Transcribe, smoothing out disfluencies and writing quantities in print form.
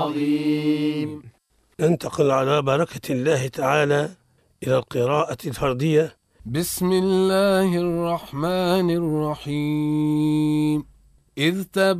عظيم. ننتقل على بركة الله تعالى إلى القراءة الفردية. بسم الله الرحمن الرحيم. إذ